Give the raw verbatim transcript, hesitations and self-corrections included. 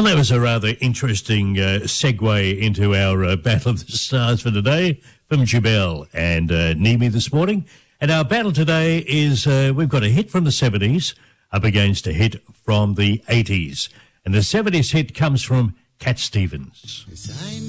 Well, that was a rather interesting uh, segue into our uh, Battle of the Stars for today from Jubel and uh, Nimi this morning. And our battle today is uh, we've got a hit from the seventies up against a hit from the eighties. And the seventies hit comes from Cat Stevens.